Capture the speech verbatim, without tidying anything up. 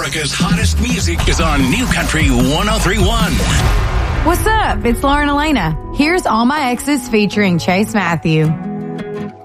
America's hottest music is on New Country one oh three point one. What's up? It's Lauren Elena. Here's All My Exes featuring Chase Matthew.